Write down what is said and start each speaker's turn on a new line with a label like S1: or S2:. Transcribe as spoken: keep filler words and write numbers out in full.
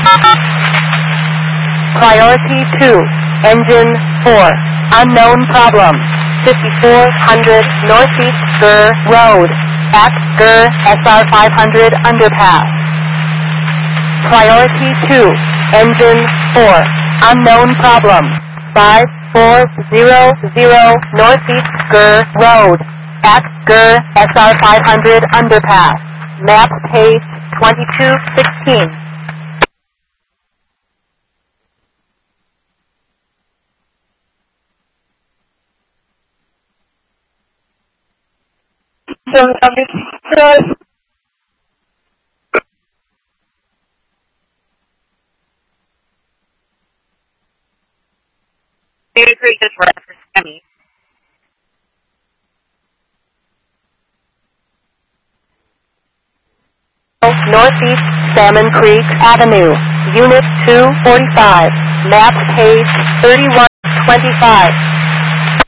S1: Priority two, engine four, unknown problem, fifty-four hundred Northeast Gurr Road, at Gurr S R five hundred underpass. Priority two, engine four, unknown problem, five four zero zero Northeast Gurr Road, at Gurr S R five hundred underpass. Map page twenty-two sixteen.
S2: So, understood. Very great just for Sammy.
S1: Northeast Salmon Creek Avenue, Unit two forty-five, map page thirty-one twenty-five.